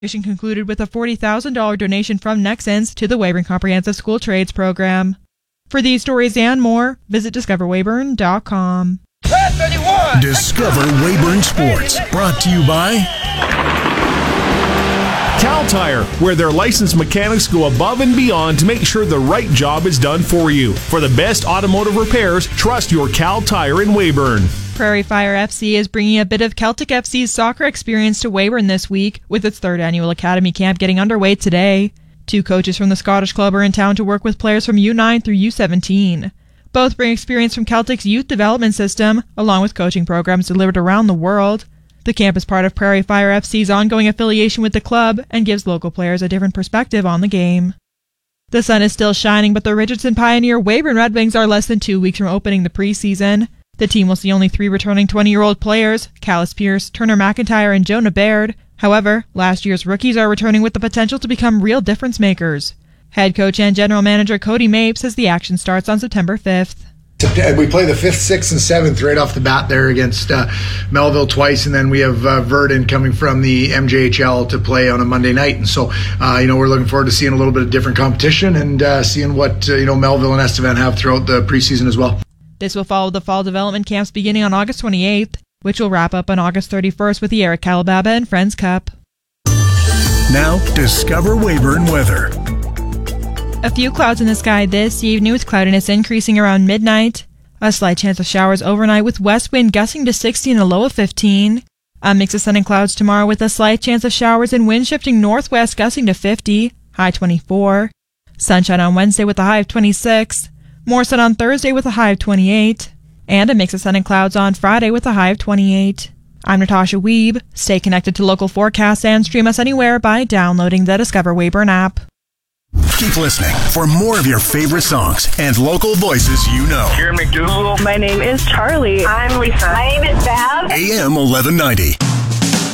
Mission concluded with a $40,000 donation from Nexens to the Weyburn Comprehensive School Trades Program. For these stories and more, visit discoverweyburn.com. Discover Weyburn Sports, brought to you by Cal Tire, where their licensed mechanics go above and beyond to make sure the right job is done for you. For the best automotive repairs, trust your Cal Tire in Weyburn. Prairie Fire FC is bringing a bit of Celtic FC's soccer experience to Weyburn this week, with its third annual academy camp getting underway today. 2 coaches from the Scottish club are in town to work with players from U9 through U17. Both bring experience from Celtic's youth development system, along with coaching programs delivered around the world. The camp is part of Prairie Fire FC's ongoing affiliation with the club and gives local players a different perspective on the game. The sun is still shining, but the Richardson Pioneer Weyburn Red Wings are less than 2 weeks from opening the preseason. The team will see only 3 returning 20-year-old players, Callis Pierce, Turner McIntyre, and Jonah Baird. However, last year's rookies are returning with the potential to become real difference makers. Head coach and general manager Cody Mape says the action starts on September 5th. We play the 5th, 6th, and 7th right off the bat there against Melville twice, and then we have Verdun coming from the MJHL to play on a Monday night. And so, we're looking forward to seeing a little bit of different competition and seeing what Melville and Estevan have throughout the preseason as well. This will follow the fall development camps beginning on August 28th, which will wrap up on August 31st with the Eric Calababa and Friends Cup. Now, Discover Weyburn weather. A few clouds in the sky this evening with cloudiness increasing around midnight. A slight chance of showers overnight with west wind gusting to 60 and a low of 15. A mix of sun and clouds tomorrow with a slight chance of showers and wind shifting northwest gusting to 50, high 24. Sunshine on Wednesday with a high of 26. More sun on Thursday with a high of 28. And a mix of sun and clouds on Friday with a high of 28. I'm Natasha Weeb. Stay connected to local forecasts and stream us anywhere by downloading the Discover Weyburn app. Keep listening for more of your favorite songs and local voices you know. Karen McDougal. My name is Charlie. I'm Lisa. My name is Bev. AM 1190.